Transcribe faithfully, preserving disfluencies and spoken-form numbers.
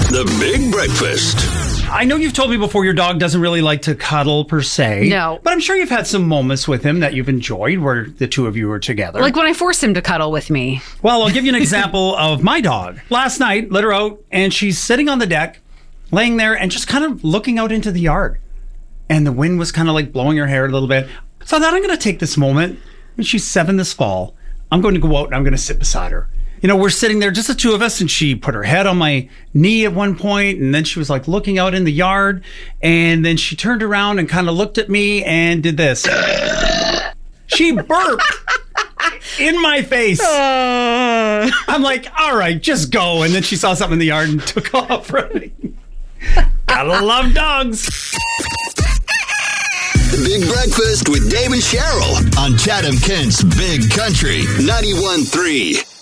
The Big Breakfast. I know you've told me before your dog doesn't really like to cuddle per se. No. But I'm sure you've had some moments with him that you've enjoyed where the two of you were together. Like when I force him to cuddle with me. Well, I'll give you an example of my dog. Last night, let her out, and she's sitting on the deck, laying there and just kind of looking out into the yard. And the wind was kind of like blowing her hair a little bit. So I thought I'm going to take this moment. When she's seven this fall, I'm going to go out and I'm going to sit beside her. You know, we're sitting there, just the two of us, and she put her head on my knee at one point, and then she was like looking out in the yard, and then she turned around and kind of looked at me and did this. She burped in my face. Uh. I'm like, all right, just go. And then she saw something in the yard and took off running. Gotta love dogs. The Big Breakfast with Dave and Cheryl on Chatham Kent's Big Country ninety-one point three.